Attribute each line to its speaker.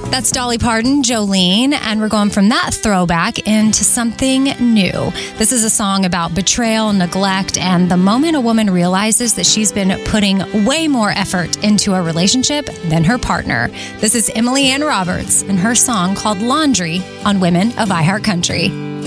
Speaker 1: That's Dolly Parton, Jolene, and we're going from that throwback into something new. This is a song about betrayal, neglect, and the moment a woman realizes that she's been putting way more effort into a relationship than her partner. This is Emily Ann Roberts and her song called Laundry on Women of iHeartCountry.